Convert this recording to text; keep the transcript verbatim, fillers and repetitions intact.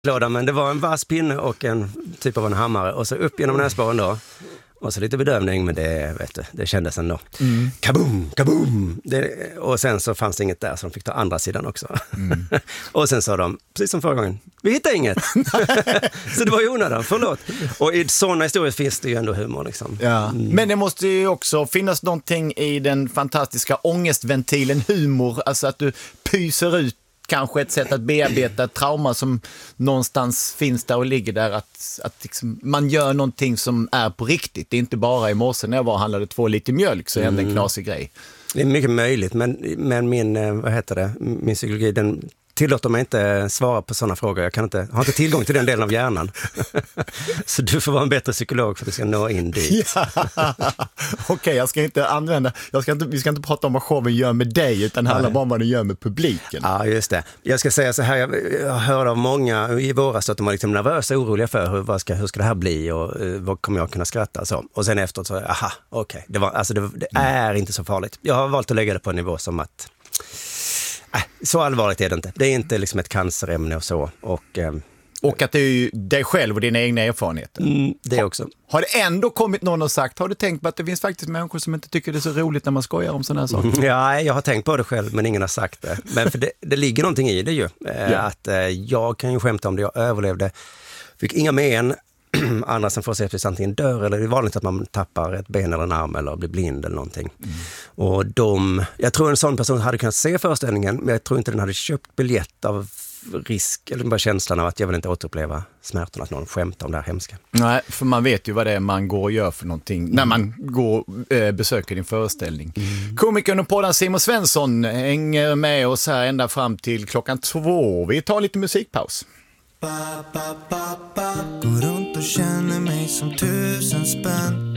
låda, men det var en vass pinne och en typ av en hammare och så upp genom näsborren då. Och så lite bedövning, men det, vet du, det kändes ändå. Mm. Kaboom, kaboom! Det, och sen så fanns det inget där, så de fick ta andra sidan också. Mm. Och sen sa de, precis som förra gången, vi hittar inget. Så det var ju onödan, förlåt. Och i sådana historier finns det ju ändå humor. Liksom. Ja. Mm. Men det måste ju också finnas någonting i den fantastiska ångestventilen humor, alltså att du pyser ut kanske ett sätt att bearbeta ett trauma som någonstans finns där och ligger där, att, att liksom man gör någonting som är på riktigt. Det är inte bara i morse när jag var och handlade två liter mjölk så hände mm. en knasig grej. Det är mycket möjligt, men, men min, vad heter det, min psykologi, den tillåter mig inte svara på sådana frågor. Jag kan inte, har inte tillgång till den delen av hjärnan. Så du får vara en bättre psykolog för att du ska nå in dit. Ja. Okej, okay, jag ska inte använda, jag ska inte, vi ska inte prata om vad showen gör med dig, utan det handlar bara om vad den gör med publiken. Ja, just det. Jag ska säga så här, jag, jag hör av många i våras att de var liksom nervösa och oroliga för hur, vad ska, hur ska det här bli och uh, vad kommer jag kunna skratta så. Och sen efteråt så, aha, okej, okay. det, var, alltså det, det är inte så farligt. Jag har valt att lägga det på en nivå som att Äh, så allvarligt är det inte. Det är inte liksom ett cancerämne och så. Och, eh, och att det är ju dig själv och dina egna erfarenheter. Mm, det också. Har, har det ändå kommit någon och sagt, har du tänkt på att det finns faktiskt människor som inte tycker det är så roligt när man skojar om sådana här saker? Mm, ja, jag har tänkt på det själv, men ingen har sagt det. Men för det, det ligger någonting i det ju. Eh, ja. Att eh, jag kan ju skämta om det, jag överlevde. Fick inga men. Andra som får sepsis antingen dör eller det är vanligt att man tappar ett ben eller en arm eller blir blind eller någonting. Mm. Och de, jag tror en sån person hade kunnat se föreställningen, men jag tror inte den hade köpt biljett av risk eller bara känslan av att jag vill inte återuppleva smärtan, att någon skämtar om det här hemska. Nej, för man vet ju vad det är man går och gör för någonting mm. när man går och äh, besöker din föreställning. Mm. Komikern och podden Simon Svensson hänger med oss här ända fram till klockan två. Vi tar lite musikpaus. Går runt och känner mig som tusen spänn.